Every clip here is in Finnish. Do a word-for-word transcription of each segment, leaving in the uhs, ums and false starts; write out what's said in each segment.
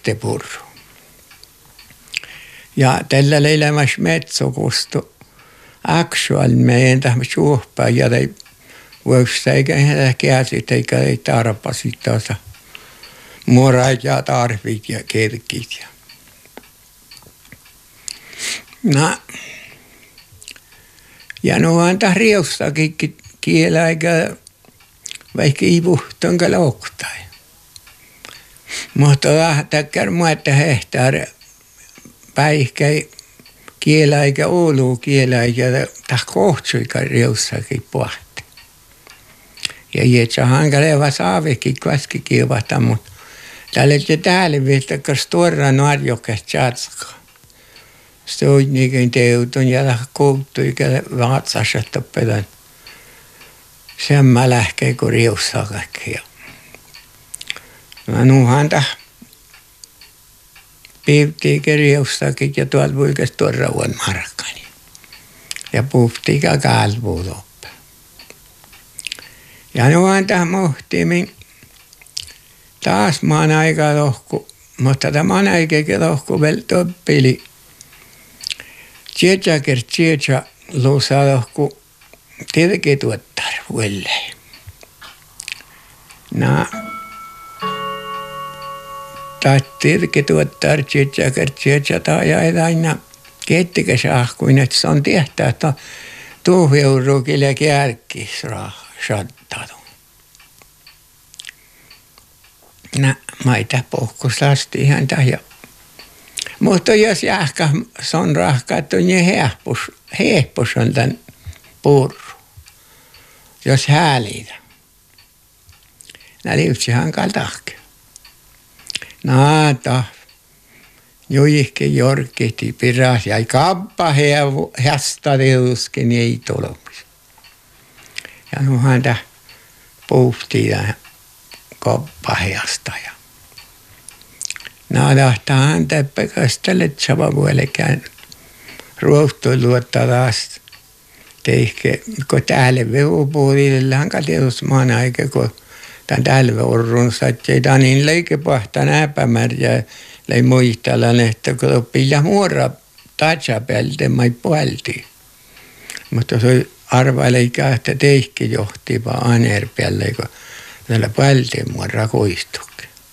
jättepurru. Ja tällä leilämässä metsokustu aksual meidän tähän suhpaan ja ei voisi eikä heitä käsit eikä ei tarpasi tuossa murat ja tarvit ja kirkit. No, ja no antaa riustakin kielä eikä vaikka ei puhtonka louktai. Mutta lähtäkään muita hehtaari päihkäi kielä eikä Oulu kielä eikä täh kohtsuika riussakin pohti. Ja jätsä hankaleva saavikin kaski kiivata, mutta täällä ei täällä viittäkään storra nuorjokas tjatska. Se on niinkään teutun ja täh kouttu eikä vaatsassa toppetan. Sen mä lähkee kun riussakakin. No nuuhan täh piivtiikä riussakin ja tuolta puikas tuoda uon markkani. Ja puhtiikä kalvuu loppe. Ja nuuhan täh mohtiimin taas maan aika lohku, mutta tämän aikakin lohku vielä toppili. Tietäkään tietä luusaa lohku tietenkin tuottaa vuelleen. No. Tai tietenkin tuottaa tietäkään tietä tai aina kettikä saahkuin, että se on tehtävä, että tuuhiurukille kärkis rahattaa. No, maita pohkuslasti ihan tähän. Mutta jos jääkä on rahkaattu, niin hehpus, hehpus on tämän purru. Jos häälitä. Nää liutsi hankaltahke. Naata. Jujihki jorkiti piras ja kappa hästadiuskin ei tolomis. Ja nuhan tää puhtii tää kappa hästäjä. Naadahtahan täppäkästelle tsavavuolikään ruohtuiluotta taas teihke, kun täällä vehupuolille hankalius maan aika, kun tämän täällä orrun sattei tanin leikepahta näpämärjä lei muistalan, että kun pillä muora tatsapeltä mai puolti. Mutta se arvaileikä, että teihke johti vaan anerpäälle, kun tällä puolti muora koistukin.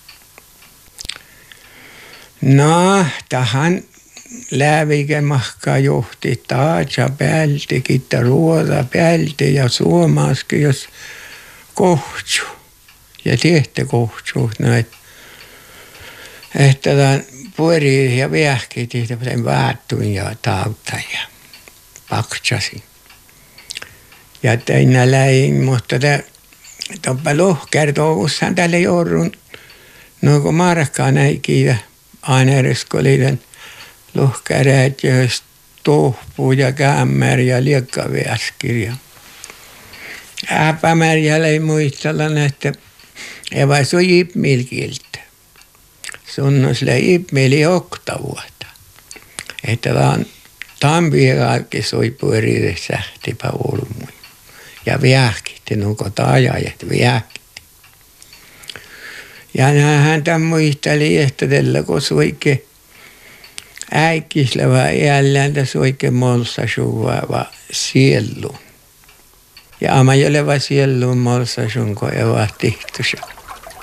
No, tähän lävikä mahkaa johti taatsa päälti, kitta ruoda päälti ja suomaskin, jos kohtsu. Ja tehtä kohtsu, näin, että tämän puori ja vähki tehtä vaattuin ja tautan ja paksasin. Ja tein läin, mutta tämä lohkertoussahan tälle joudun, no kun markkaa näikin aineeriskoliiden lohkäräät, jos tohpuu ja kämmär ja liekkaväskir. Äpämärjällä ei muistella, että eva se on jipmilkiltä. Sunnosle jipmili okta vuotta. Että vaan tampiakalki soi puerille sähtipä olmui. Ja vähkitti, nuko taajajat vähkitti. Ja hän tämän muisteli, että tällä kun soike äikisleva iällään, soike molsa suvaava sielluun. Ja ama joleva sielluun molsa sun, kun eva tihtusa.